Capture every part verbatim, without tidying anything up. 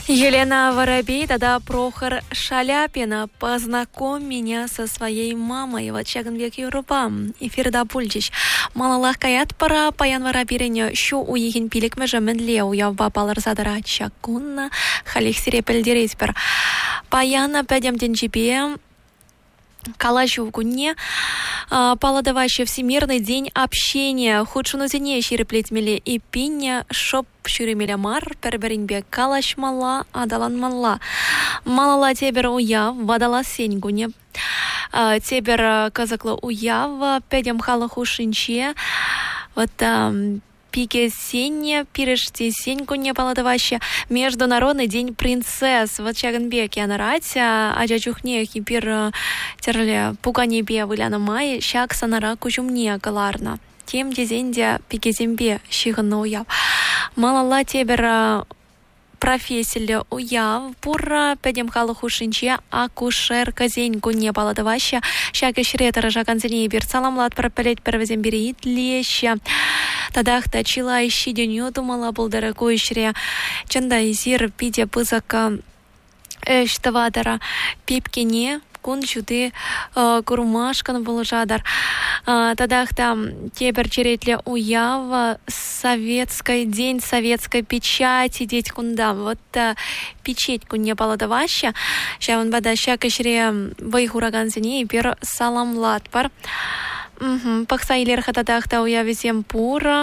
Елена Воробей, тогда Прохор Шаляпина. Познакомь меня со своей мамой. Вот Чагынбек Юрупа. Эфирда Пульчич. Малалах каят пара Паян Воробирене. Шу уйгин пилик межаменле уявба паларзадара чакунна. Халих сирепельдереспер. Паяна пядем денчипе. Калашу кунне паладаваще Всемирный день общения. Худшунузине ширеплетмеле и пиня шоп шуремеля мар перберинбе калаш мала адалан мала. Малала тебер уяв вадала сень гуне. Тебер казакла уяв педем халаху шинче. Вот пике сенья, пиришти сеньку не паладаваще. Международный день принцесс. Вот Чагынбеке анарать, а джачухне кипир терле пугане бе выляна май, щак санара кучумне галарна. Тем дезенде пике зембе щигана уяв. Малала тебер профессия уяв, пура педем халаху шинче, акушерка зеньку не паладаваще. Щак ишретара жаканзине бир саламлат пропелеть первозем берит леща. Тадахта чила ищи денью думала был дорогой шре. Чанда изир пиде пызака эштавадара пипкине кун чуды курмашкан был жадар. Тадахта тебер черетле уява советской день советской печати деть кунда. Вот печать кунне паладаваща. Ща он бада щака шре вайхураганзине и пер саламлат пар. Угу. Пахсайлер хатадахта уявисем пура.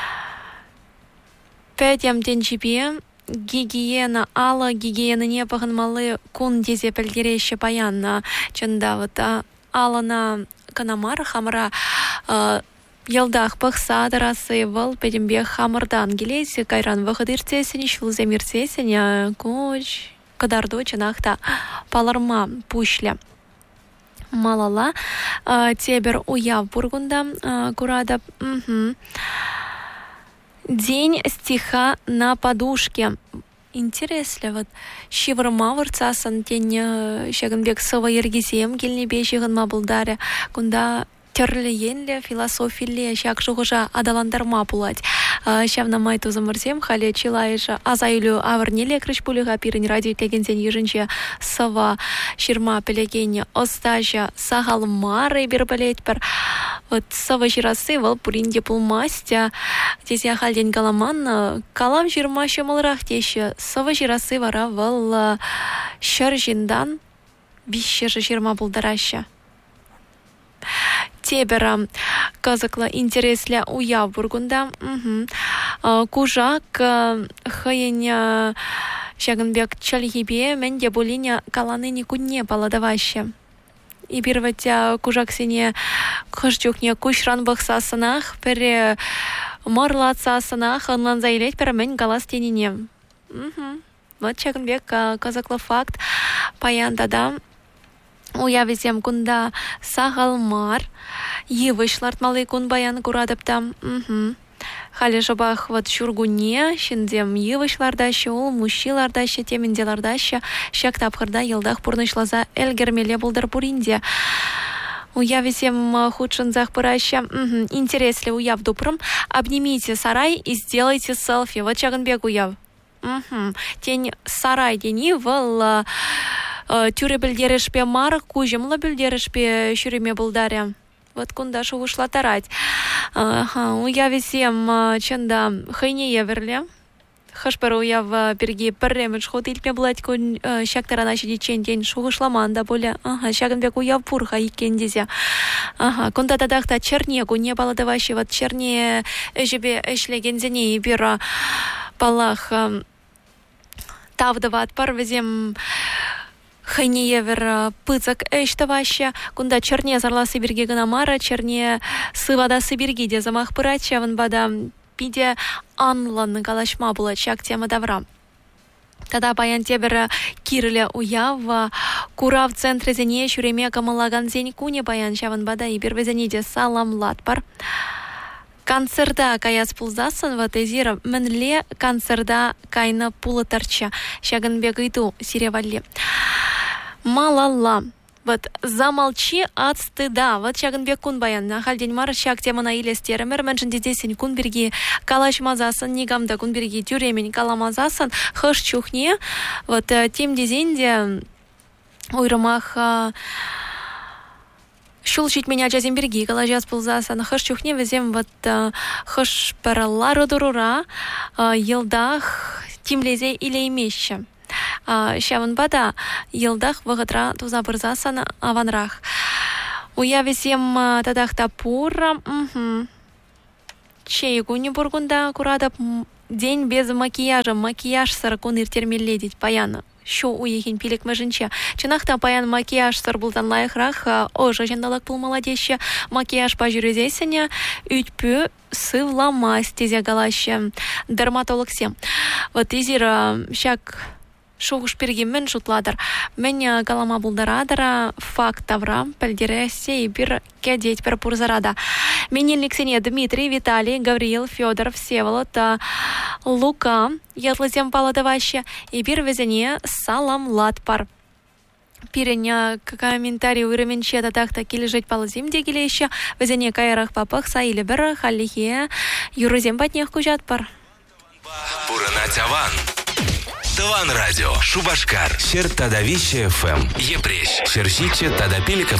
Пятям денчипе. Гигиена ала, гигиена не паханмалы кун дезе пельгереща паянна. Чанда вот алана канамара хамра ялдах пахса дарасы вал педембе хамардан гелеси кайран выходырцесени шулземирцесени коч кадарду чанахта паларма пушля. Малала тебер уяв бургунда курада. Угу. День стиха на подушке. Интересно, вот шиврма вырцасан день Чагынбек сова ергизем гельнебе жиганма булдаре кунда терлиенле философиле щак жугужа адаландарма пулать. Щавна майту замырзем хале чилайжа азайлю аварнеле крышпулига пирин радио тегензен ежинче сова ширма пелегене остажа сагалмары бирбалет пер. Вот сова жирасы вал пуринде пулмастя. Здесь я халден галаман калам жирма шамалрах теща. Сова жирасы вара вал шаржиндан бишер жирма булдараща. Тебера казакла интересля уяв бургунда. Угу. Кужак хаяня Чагынбек чальгибе менде булиня каланы никудне паладаваще. И первотя кужак сене кыжчукне кушран бахсасынах пере марлатсасынах анлан заилет пере мен галас тенине. Угу. Вот Чагынбек казакла факт паяндада. Уявизем кунда сагалмар, евышларт малый кун баян курадыпта. Угу. Хали жабах вот шургуне, шиндем евышлардаща, ол мужчилардаща, теменделардаща, щак тапхырда елдах пурнышлаза эльгермеле булдар пуринде. Уявизем худшинзах пыраща. Угу. Интересли уяв дупрым, обнимите сарай и сделайте селфи. Вот Чагынбек уяв. Угу. Тень сарай дени вал тюре бельдерешпе мар, кужемла бельдерешпе шуреме булдаря. Вот кунда шо ушла тарать. Уявисем чанда хайне еверле. Хашперу уяв перги перремеш хотильпе блать кун щактара наши дичен день шо ушла манда более. Ага, Чагынбек уяв пурха икендезе. Ага, кунда тадахта чернегу не паладаващи вот черне жебе эшлегензене и бира палах тавдават парвезем хайне евер пыцак эштаваща, кунда черне зарла сибирги ганамара, черне сывада сибирги де замах пырача, ван бада пиде анлан галашма была чак тема давра. Тогда паян тебер кирле уяв, кура в центре зене шуреме камалаган зень куне паян чаван бада и первезене де салам латпар. Концерта каяс пулзасан в эзира менле концерта кайна пула торча. Чагынбек иду сиревалли. Малала. Вот замолчи от стыда. Вот чагынбек кун баян. Халден мар чак темана илестеремер. Меншин дедесен кун бирги калашмазасын, нигамда кун бирги тюремень каламазасын. Хыш чухне. Вот тем дезенде уйрымах шулчить меня джазим берги, калажас пулзасан. Хыш чухне везем вот хыш паралару дурура елдах тимлезе или имеще. Шаван бада елдах вагатра туза бырзасан аванрах. Уя везем тадах тапура. Чейгу не бургунда курада день без макияжа. Макияж саракун иртермеледить паяна. Шо уехин пилик мәжінче. Чынақта паян макияж сыр бұлдан лайықрақ, ожа жандалак бұл молодеще. Макияж пажүрезесіне үтпі сывламас тезе галаще. Дерматолог сем. Вот изир шак шоғыш берген мен жұтладыр. Мен галама бұлдарадыра фактавра пәлдересе и бір кәдет бір пұрзарада. Менелік сене Дмитрий, Виталий, Гавриил, Федор, Всеволод, Лука, ятлызем паладаваще и бір везене салам латпар. Пиреня комментарий уйрыменче татақта кележет палызем дегелеще, везене кайрах папах саилі бір халихе юрызем батнех кужатпар. Пурана Таван. Таван радио. Шубашкар. Сер Тадавище эф эм. Епрещ. Серсиче Тадапилика.